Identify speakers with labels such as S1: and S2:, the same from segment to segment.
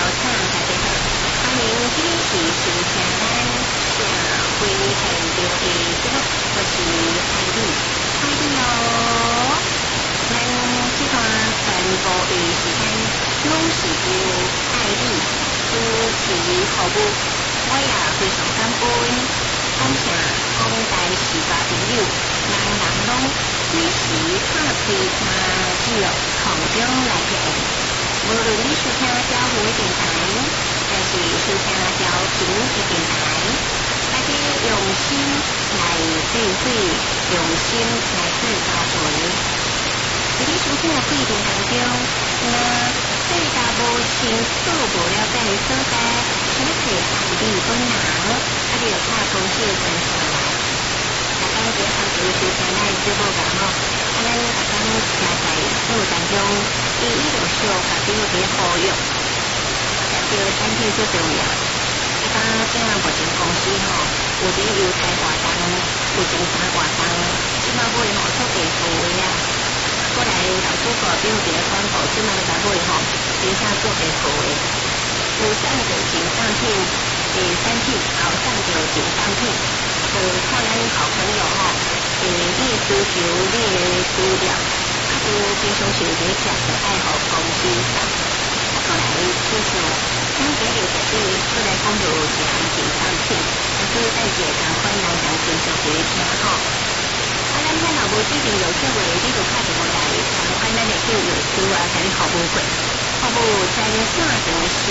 S1: 场大家好，欢迎这里是新城咱社会现场的节目，我是海丽，海丽哟。咱这段传播的时间拢是由海丽主持服务，我也非常感恩，感谢广大市民朋友，人拢准时拍开听记录空中来听。无论你收听交互电台，还是收听交频的电台，大家用心来聚会，用心来做交流。在你收听的过程当中，那对大无清楚、无了解的所在，请提海丽本人，就要插通这个专线来。大家这行就收听咱的节目吧吼，咱也当加在节目当中。第一种是我把朋友给好用，但是产品最重要。一般这样目前公司吼，有啲犹太活动，有正常活动，即马买吼做地服的啊。过来老主管朋友嘅广告，即马来买吼，真正做地服的，有上着进商品，产品后上着进商品，就看咱好朋友吼，你的需求，你的需要。就平常时咧食着爱好公司送，过来其实咱今日在这里出来讲到一项健康品，所以咱一个同款人人继续去听吼。咱若无指定有机会，你就打电话来，同款咱会叫药师啊，甲你服务过。服务专线电话是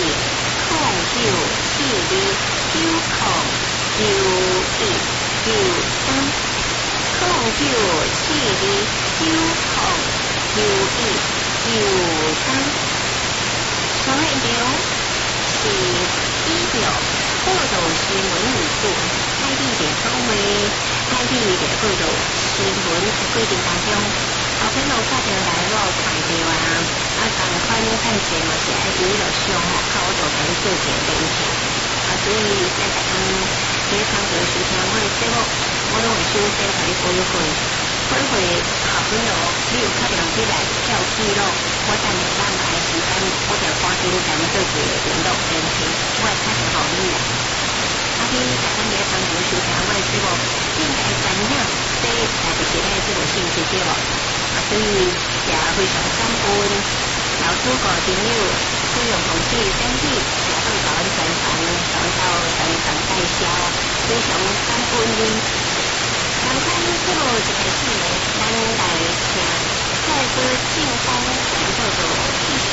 S1: 0972909193。上一条是第六报道新闻语句，海丽的讲话，海丽的报道新闻的过程当中，好朋友打电话来我看到同款看节嘛是爱娱乐上吼，靠我做给你做一个连线，所以咱大家在常常收听我的节目，我拢会首先甲你回馈。好朋友，你有打电话来叫记录，我等你咱来时间，我就赶紧甲你做一个联络连线，我会打电话你啦。大家在常常收听我的节目，应该知影这大就是咱这个性质对无？所以也非常感恩老主顾朋友使用公司的产品，也会甲阮宣传介绍，非常感恩你。咱节目一开始呢，咱来听再歌劲风传播的气象。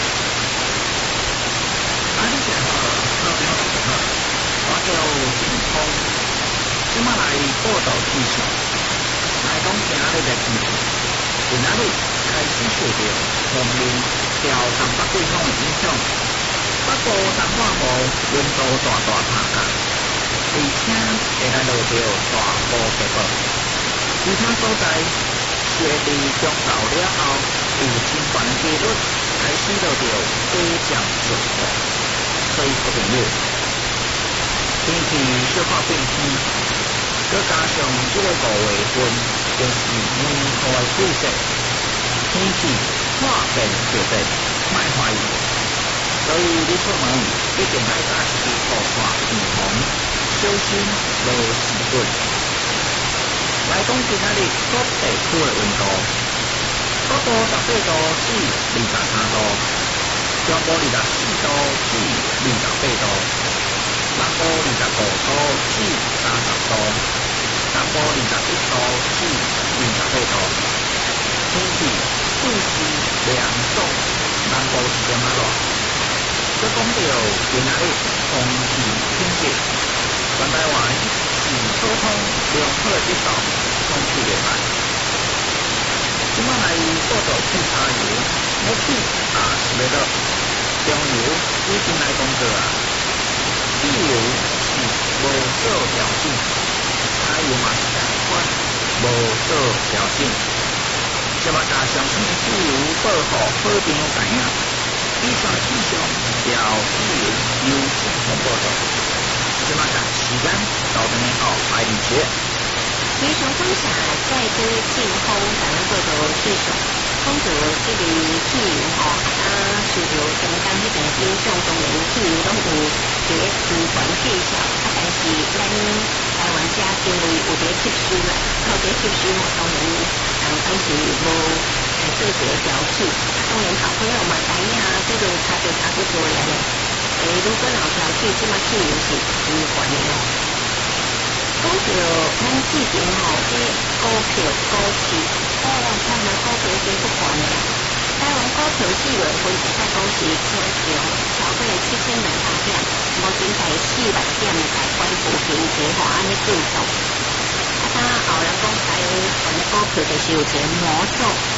S2: 大家好，各位好，我叫劲风，今麦来报道气象，来讲今日的天气。今仔日开始受到风面朝东北季风的影响，北部东半部温度大下降。而且会来落到大雨特报，其他所在雪地中到了后，有真悬几率开始落到多降水雨，所以好朋友，天气小可变天，再加上这个5月份就是年初的季节，天气化变就变，莫怀疑。所以你出门一定要带一支雨伞预防。小心无事故。来讲今仔日各地区的温度，北部18度至23度，中部24度至28度，南部25度至30度，南部21度至28度。天气总是凉爽，南部是点啊热。再讲到今仔日空气品质。全台湾是普通良好的接受，空气袂歹。今麦来报道气查油，要去也是要落。中油已经来工作啊，汽油是无做调整，柴油嘛是同款，无做调整。即麦加上新汽油报号好朋友知影，以上气象由汽油优先报道。即马时间到等到8点前。
S1: 非常感谢再歌劲风咱们报道气象，讲到这个气候吼，大家收着相当迄个影响，当然譬如拢有伫咧宣传介绍，但是咱台湾遮因为有伫咧吸收啦，靠伫咧吸收，当然当时无做一个标示，当然好朋友嘛知影，这个差就差不多呀咧。如果老标示，即马去是真悬的咯。讲到咱之前这股票、股市，台湾股票真不悬的啦。台湾股票4月份会使讲是正常，超过7200点，目前在400点的大关附近计划安尼进行。后人讲台湾股票就是有一个魔咒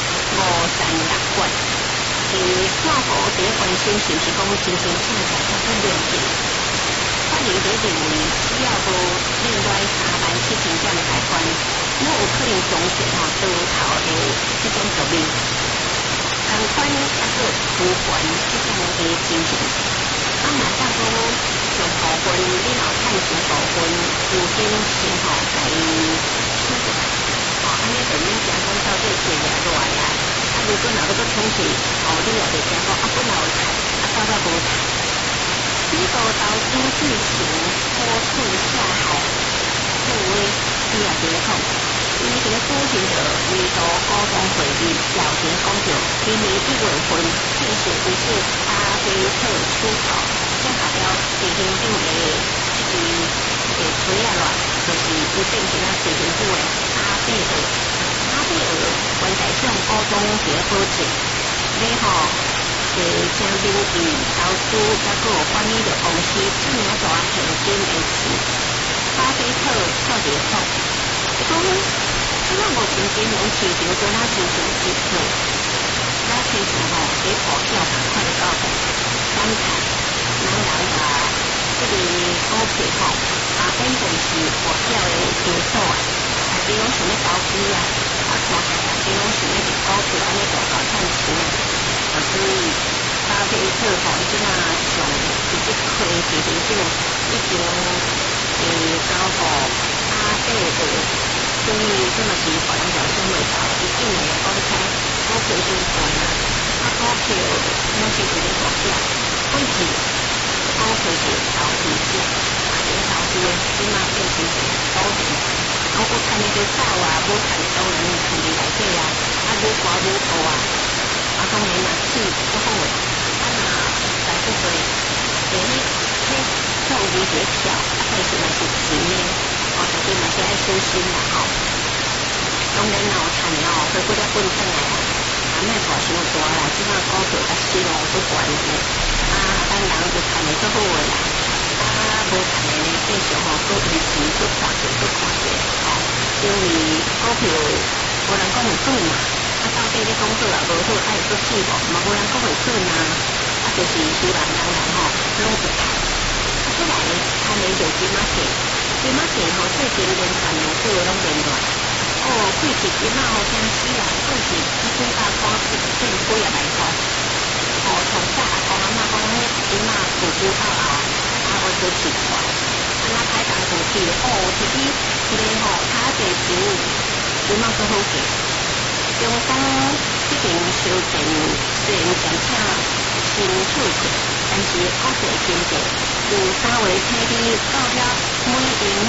S1: 536关，看好伫咧关心是毋是讲真真正正较过亮点。发现伫认为只要无另外37000点的大关，我有可能终结倒头的这种局面。同款也个主管这种的情形，若当讲上部分你若趁上部分资金先家己出来，安尼就免惊讲到底钱掠落来啊。如果若要搁冲起，你也袂惊讲本来有趁，到尾无趁。美国投资剧情波顺下海，各位你也别讲。伊伫咧举行着年度股东会议，了前讲着，今年1月份正式不是巴菲特出头，这代表执行长的这个吹啊啦，就是伊变成了执行长的巴菲特。巴菲特原在向股东伫咧保证，你正名义投资，还佫有管理着公司这么大现金的钱，巴菲特笑着讲，伊讲。即个目前金融市场做哪亲像一片，哪亲像在破晓同款的高度，反弹，人这个股票变成是破晓的场所啊！大家拢想要投资啊，看大家拢想要伫股票安尼大赚钱，所以巴菲特即马上直接开执行长已经交互巴菲特。所以，这嘛是互人聊天袂到，一定的，我咧睇股票真悬啊！股票拢是一个大只，本质股票是投资者，投资的即马变成是股市，我趁伊就走啊，无趁当然趁伊内底啊，愈刮愈多啊，当然嘛起不好诶，来不多，迄做一个票，但是嘛是钱呢。大家嘛是爱小心啦吼，当然趁回过了本转来啦，莫大伤大啦，即马股票甲市路都悬咧，咱人有趁的足好诶啦，无趁的呢，继续搁维持搁看者，因为股票无人讲会准嘛，到底你讲好啊无好，爱搁死无，嘛无人讲会准啊，就是希望人拢会趁，再来趁的就即马计。即马计最近连续2个拢连落，贵是即马惊死啊！贵是100块变几啊万块，从早阿公阿嬷讲，即马步步到后，我都奇怪，那排档过去，一支一个差价15，即马都好价。中东这边修正虽然渐且新出价，但是国际经济由3月底到了每英亩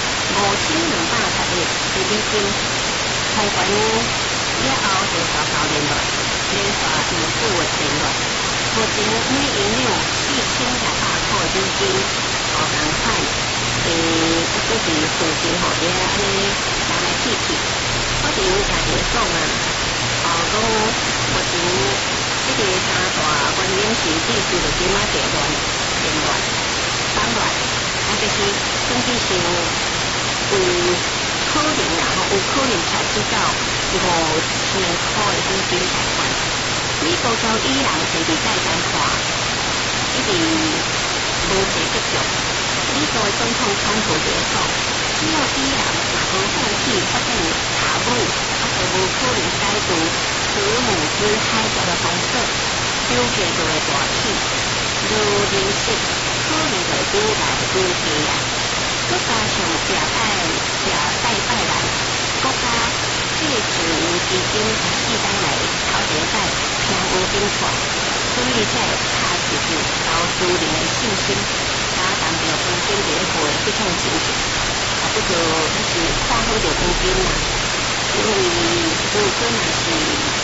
S1: 5211的美金，通关了后就稍稍连落，连续2个月连落，目前每英亩4200块美金，同款，就是附近伫安尼来来去去，我哋也是讲啊，讲目前这个三大原因是指数就即马地乱、连乱、反乱，就是总之是有可能啦，有可能采取到5000块的美金贷款。美国交伊朗前期再三看，一直无解决着。美国的总统川普就讲，只要伊朗若无放弃发展核武，就无可能解除核武之海峡的封锁，油价就会大起，如零息可能就愈来愈低啊。再加上借贷拜来，国家借钱基金4天内头一个贷平稳紧喘， 所以才会卡就是高属灵的信心，加上着本身就会这种情形，不过就是看好着本身啦，因为如果若是